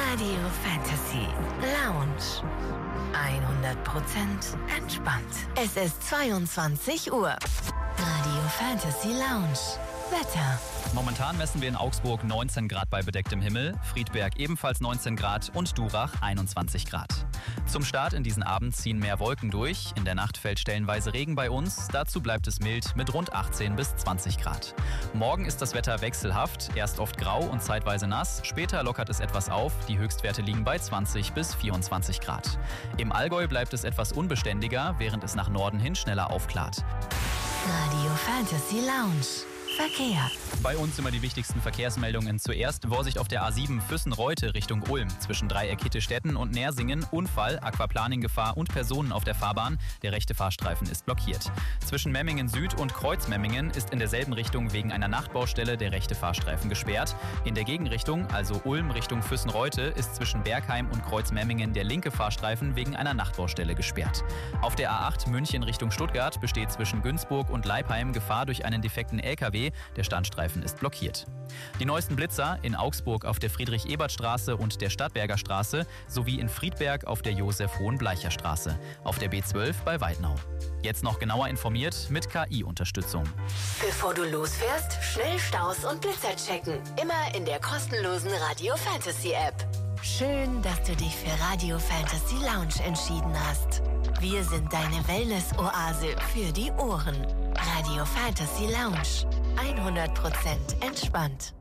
Radio Fantasy Lounge. 100% entspannt. Es ist 22 Uhr. Radio Fantasy Lounge. Wetter. Momentan messen wir in Augsburg 19 Grad bei bedecktem Himmel, Friedberg ebenfalls 19 Grad und Durach 21 Grad. Zum Start in diesen Abend ziehen mehr Wolken durch. In der Nacht fällt stellenweise Regen bei uns. Dazu bleibt es mild mit rund 18 bis 20 Grad. Morgen ist das Wetter wechselhaft. Erst oft grau und zeitweise nass. Später lockert es etwas auf. Die Höchstwerte liegen bei 20 bis 24 Grad. Im Allgäu bleibt es etwas unbeständiger, während es nach Norden hin schneller aufklart. Radio Fantasy Lounge. Verkehr. Bei uns immer die wichtigsten Verkehrsmeldungen. Zuerst Vorsicht auf der A7 Füssen-Reute Richtung Ulm. Zwischen Dreieck Hittestätten und Nersingen Unfall, Aquaplaning-Gefahr und Personen auf der Fahrbahn. Der rechte Fahrstreifen ist blockiert. Zwischen Memmingen Süd und Kreuzmemmingen ist in derselben Richtung wegen einer Nachtbaustelle der rechte Fahrstreifen gesperrt. In der Gegenrichtung, also Ulm Richtung Füssen-Reute, ist zwischen Bergheim und Kreuzmemmingen der linke Fahrstreifen wegen einer Nachtbaustelle gesperrt. Auf der A8 München Richtung Stuttgart besteht zwischen Günzburg und Leipheim Gefahr durch einen defekten LKW. Der Standstreifen ist blockiert. Die neuesten Blitzer in Augsburg auf der Friedrich-Ebert-Straße und der Stadtberger Straße sowie in Friedberg auf der Josef-Hohenbleicher-Straße, auf der B12 bei Weidnau. Jetzt noch genauer informiert mit KI-Unterstützung. Bevor du losfährst, schnell Staus und Blitzer checken. Immer in der kostenlosen Radio Fantasy App. Schön, dass du dich für Radio Fantasy Lounge entschieden hast. Wir sind deine Wellness-Oase für die Ohren. Radio Fantasy Lounge. 100% entspannt.